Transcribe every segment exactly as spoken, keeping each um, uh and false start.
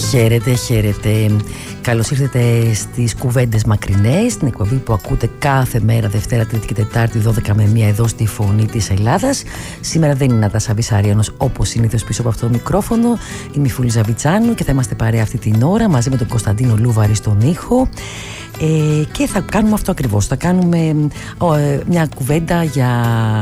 Χαίρετε, χαίρετε. Καλώς ήρθατε στις Κουβέντες Μακρινές, την εκπομπή που ακούτε κάθε μέρα Δευτέρα, Τρίτη και Τετάρτη δώδεκα με μία εδώ στη Φωνή της Ελλάδας. Σήμερα δεν είναι η Νατάσα Βυσσαριανός όπως συνήθως πίσω από αυτό το μικρόφωνο. Είμαι η Φούλη Ζαβιτσάνου και θα είμαστε παρέα αυτή την ώρα μαζί με τον Κωνσταντίνο Λούβαρη στον ήχο. Ε, και θα κάνουμε αυτό ακριβώς. Θα κάνουμε ε, μια κουβέντα για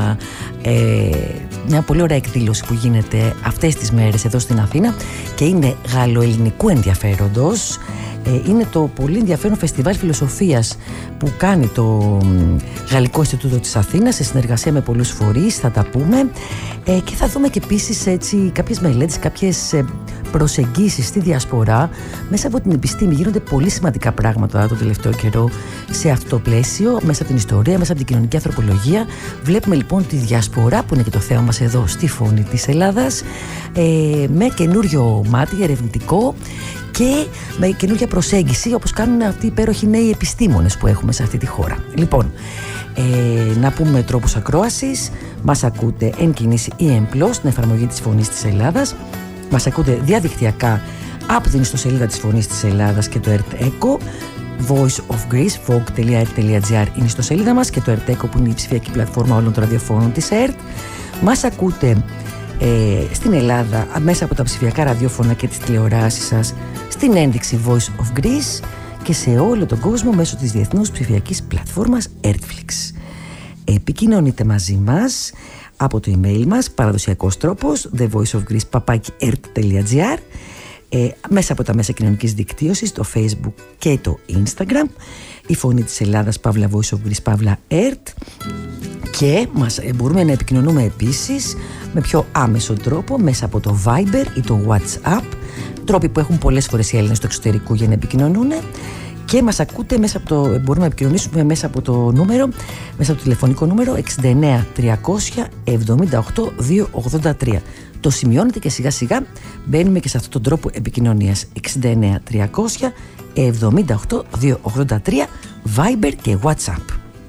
ε, μια πολύ ωραία εκδήλωση που γίνεται αυτές τις μέρες εδώ στην Αθήνα και είναι γαλλοελληνικού ενδιαφέροντος. Ε, είναι το πολύ ενδιαφέρον φεστιβάλ φιλοσοφίας που κάνει το Γαλλικό Ινστιτούτο της Αθήνας σε συνεργασία με πολλούς φορείς. Θα τα πούμε ε, και θα δούμε και επίσης έτσι, κάποιες μελέτες, κάποιες ε, προσεγγίσεις στη διασπορά μέσα από την επιστήμη. Γίνονται πολύ σημαντικά πράγματα το τελευταίο καιρό σε αυτό το πλαίσιο, μέσα από την ιστορία, μέσα από την κοινωνική ανθρωπολογία. Βλέπουμε λοιπόν τη διασπορά που είναι και το θέμα μας εδώ στη Φωνή της Ελλάδας ε, με καινούριο μάτι ερευνητικό και με καινούργια προσέγγιση, όπως κάνουν αυτοί οι υπέροχοι νέοι επιστήμονες που έχουμε σε αυτή τη χώρα. Λοιπόν, ε, να πούμε τρόπους ακρόασης. Μας ακούτε εν κινήσει ή εν πλώς στην εφαρμογή της Φωνής της Ελλάδας. Μας ακούτε διαδικτυακά από την ιστοσελίδα της Φωνής της Ελλάδας και το ΕΡΤ Echo. Voice of Greece, vogue τελεία erk τελεία gr είναι η ιστοσελίδα μας και το ΕΡΤ Echo που είναι η ψηφιακή πλατφόρμα όλων των ραδιοφώνων της ΕΡΤ. Μας ακούτε ε, στην Ελλάδα μέσα από τα ψηφιακά ραδιόφωνα και τις τηλεοράσεις σας στην ένδειξη Voice of Greece και σε όλο τον κόσμο μέσω της διεθνούς ψηφιακής πλατφόρμας Ertflix. Επικοινωνείτε μαζί μας από το email μας, παραδοσιακός τρόπος, the voice of greece παπάκι erk τελεία gr, ε, μέσα από τα μέσα κοινωνικής δικτύωσης, το Facebook και το Instagram, η Φωνή της Ελλάδας, παύλα voice of greece, παύλα ert, και μας, ε, μπορούμε να επικοινωνούμε επίσης με πιο άμεσο τρόπο μέσα από το Viber ή το WhatsApp, τρόποι που έχουν πολλές φορές οι Έλληνες του εξωτερικού για να επικοινωνούν. Και μας ακούτε μέσα από το, μπορούμε να επικοινωνήσουμε μέσα από το νούμερο, μέσα από το τηλεφωνικό νούμερο εξήντα εννέα τριακόσια εβδομήντα οκτώ διακόσια ογδόντα τρία. Το σημειώνετε και σιγά σιγά μπαίνουμε και σε αυτόν τον τρόπο επικοινωνίας. εξήντα εννέα τριακόσια εβδομήντα οκτώ διακόσια ογδόντα τρία, Viber και WhatsApp.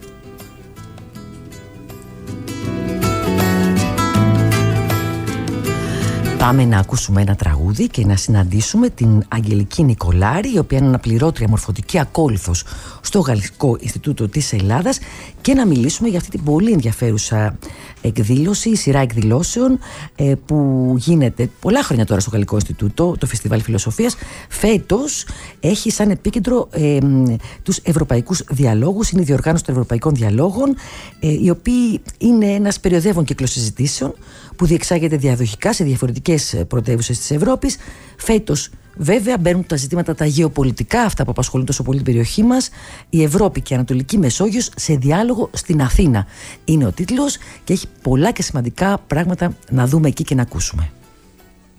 Πάμε να ακούσουμε ένα τραγούδι και να συναντήσουμε την Αγγελική Νικολάρη, η οποία είναι αναπληρώτρια μορφωτική ακόλουθος στο Γαλλικό Ινστιτούτο της Ελλάδας, και να μιλήσουμε για αυτή την πολύ ενδιαφέρουσα εκδήλωση, σειρά εκδηλώσεων ε, που γίνεται πολλά χρόνια τώρα στο Γαλλικό Ινστιτούτο, το Φεστιβάλ Φιλοσοφίας. Φέτος έχει σαν επίκεντρο ε, τους ευρωπαϊκούς διαλόγους, είναι η διοργάνωση των ευρωπαϊκών διαλόγων, ε, οι οποίοι είναι ένας περιοδεύων κύκλος συζητήσεων που διεξάγεται διαδοχικά σε διαφορετικές πρωτεύουσες της Ευρώπης. Φέτος βέβαια μπαίνουν τα ζητήματα τα γεωπολιτικά, αυτά που απασχολούν τόσο πολύ την περιοχή μας, η Ευρώπη και η Ανατολική Μεσόγειος σε διάλογο στην Αθήνα. Είναι ο τίτλος και έχει πολλά και σημαντικά πράγματα να δούμε εκεί και να ακούσουμε.